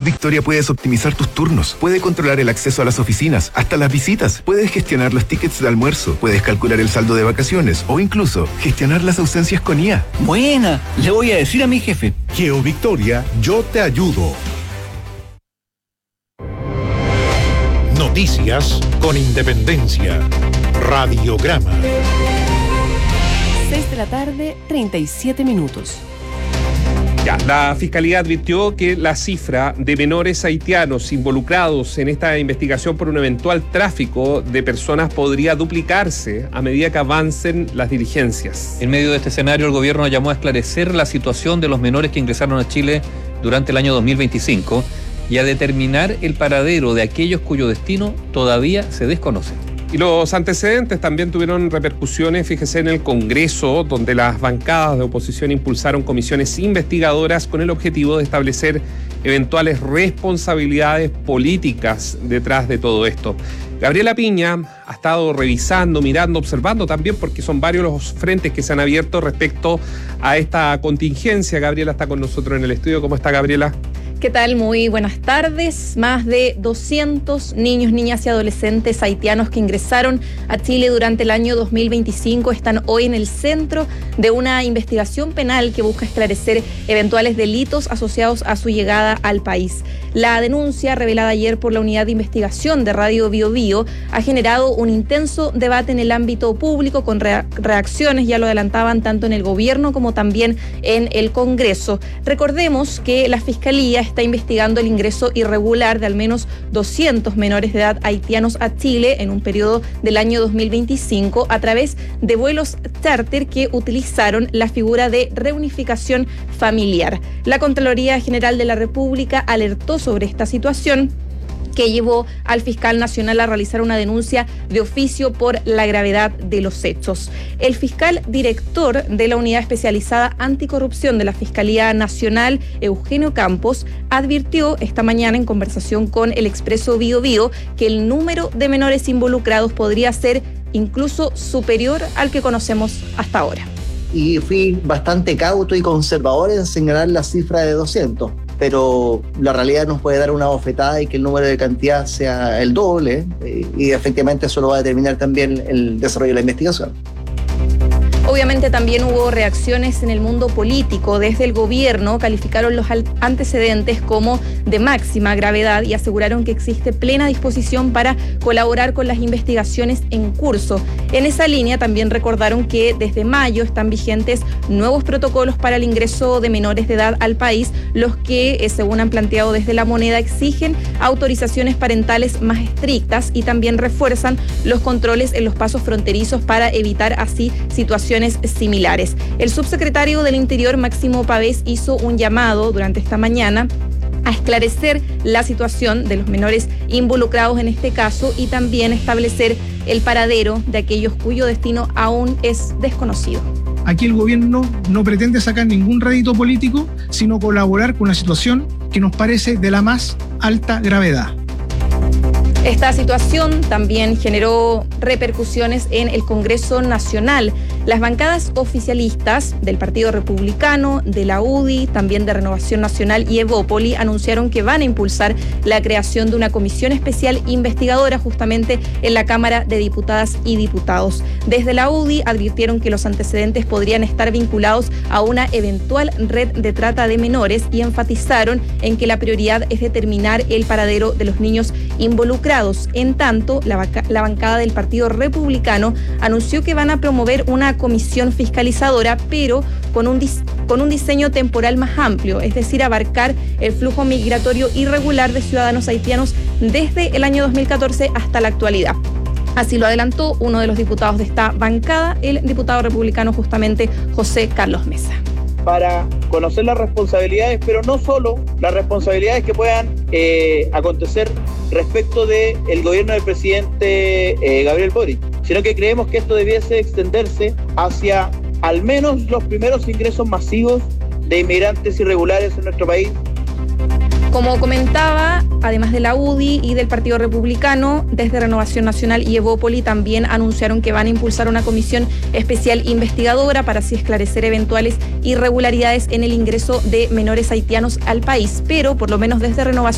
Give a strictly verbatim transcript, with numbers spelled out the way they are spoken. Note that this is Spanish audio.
Victoria puedes optimizar tus turnos, puedes controlar el acceso a las oficinas, hasta las visitas, puedes gestionar los tickets de almuerzo, puedes calcular el saldo de vacaciones o incluso gestionar las ausencias con I A. Buena, le voy a decir a mi jefe. GeoVictoria, yo te ayudo. Noticias con independencia. Radiograma. seis de la tarde, treinta y siete minutos. Ya, la Fiscalía advirtió que la cifra de menores haitianos involucrados en esta investigación por un eventual tráfico de personas podría duplicarse a medida que avancen las diligencias. En medio de este escenario, el gobierno llamó a esclarecer la situación de los menores que ingresaron a Chile durante el año dos mil veinticinco y a determinar el paradero de aquellos cuyo destino todavía se desconoce. Y los antecedentes también tuvieron repercusiones, fíjese, en el Congreso, donde las bancadas de oposición impulsaron comisiones investigadoras con el objetivo de establecer eventuales responsabilidades políticas detrás de todo esto. Gabriela Piña ha estado revisando, mirando, observando también, porque son varios los frentes que se han abierto respecto a esta contingencia. Gabriela está con nosotros en el estudio. ¿Cómo está, Gabriela? ¿Qué tal? Muy buenas tardes. Más de doscientos niños, niñas y adolescentes haitianos que ingresaron a Chile durante el año dos mil veinticinco están hoy en el centro de una investigación penal que busca esclarecer eventuales delitos asociados a su llegada al país. La denuncia, revelada ayer por la Unidad de Investigación de Radio Bio Bio, ha generado un intenso debate en el ámbito público con rea- reacciones, ya lo adelantaban, tanto en el gobierno como también en el Congreso. Recordemos que la Fiscalía está investigando el ingreso irregular de al menos doscientos menores de edad haitianos a Chile en un periodo del año dos mil veinticinco a través de vuelos charter que utilizaron la figura de reunificación familiar. La Contraloría General de la República alertó sobre esta situación, que llevó al fiscal nacional a realizar una denuncia de oficio por la gravedad de los hechos. El fiscal director de la Unidad Especializada Anticorrupción de la Fiscalía Nacional, Eugenio Campos, advirtió esta mañana en conversación con el Expreso Bio Bio que el número de menores involucrados podría ser incluso superior al que conocemos hasta ahora. Y fui bastante cauto y conservador en señalar la cifra de doscientos. Pero la realidad nos puede dar una bofetada y que el número de cantidad sea el doble, eh, y efectivamente eso lo va a determinar también el desarrollo de la investigación. Obviamente también hubo reacciones en el mundo político. Desde el gobierno calificaron los antecedentes como de máxima gravedad y aseguraron que existe plena disposición para colaborar con las investigaciones en curso. En esa línea también recordaron que desde mayo están vigentes nuevos protocolos para el ingreso de menores de edad al país, los que, según han planteado desde La Moneda, exigen autorizaciones parentales más estrictas y también refuerzan los controles en los pasos fronterizos para evitar así situaciones similares. El subsecretario del Interior, Máximo Pavés, hizo un llamado durante esta mañana a esclarecer la situación de los menores involucrados en este caso y también establecer el paradero de aquellos cuyo destino aún es desconocido. Aquí el gobierno no pretende sacar ningún rédito político, sino colaborar con una situación que nos parece de la más alta gravedad. Esta situación también generó repercusiones en el Congreso Nacional. Las bancadas oficialistas del Partido Republicano, de la U D I, también de Renovación Nacional y Evópoli anunciaron que van a impulsar la creación de una comisión especial investigadora justamente en la Cámara de Diputadas y Diputados. Desde la U D I advirtieron que los antecedentes podrían estar vinculados a una eventual red de trata de menores y enfatizaron en que la prioridad es determinar el paradero de los niños involucrados. En tanto, la, vaca- la bancada del Partido Republicano anunció que van a promover una comisión fiscalizadora, pero con un, dis- con un diseño temporal más amplio, es decir, abarcar el flujo migratorio irregular de ciudadanos haitianos desde el año dos mil catorce hasta la actualidad. Así lo adelantó uno de los diputados de esta bancada, el diputado republicano justamente José Carlos Mesa. Para conocer las responsabilidades, pero no solo las responsabilidades que puedan eh, acontecer respecto del gobierno del presidente eh, Gabriel Boric, sino que creemos que esto debiese extenderse hacia al menos los primeros ingresos masivos de inmigrantes irregulares en nuestro país. Como comentaba, además de la U D I y del Partido Republicano, desde Renovación Nacional y Evópoli también anunciaron que van a impulsar una comisión especial investigadora para así esclarecer eventuales irregularidades en el ingreso de menores haitianos al país, pero por lo menos desde Renovación